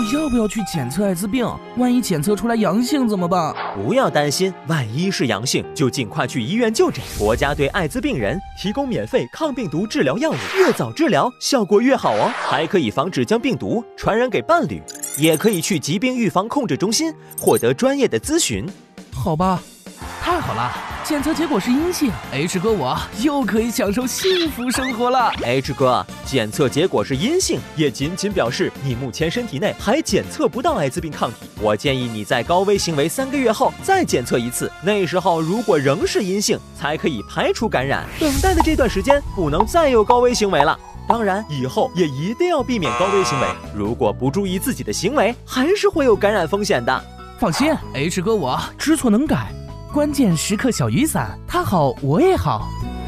我要不要去检测艾滋病？万一检测出来阳性怎么办？ 不要担心，万一是阳性，就尽快去医院就诊。国家对艾滋病人提供免费抗病毒治疗药物，越早治疗效果越好哦，还可以防止将病毒传染给伴侣，也可以去疾病预防控制中心获得专业的咨询。 好吧，太好了，检测结果是阴性 ，H 哥我又可以享受幸福生活了。 H 哥，检测结果是阴性，也仅仅表示你目前身体内还检测不到艾滋病抗体。我建议你在高危行为3个月后再检测一次，那时候如果仍是阴性，才可以排除感染。等待的这段时间不能再有高危行为了。当然，以后也一定要避免高危行为。如果不注意自己的行为，还是会有感染风险的。 放心 ，H 哥我知错能改，关键时刻小雨伞，他好我也好。